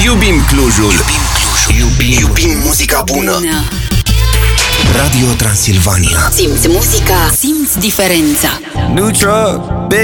Iubim Clujul. Iubim muzica bună. Radio Transilvania. Simți muzica, simți diferența. New truck,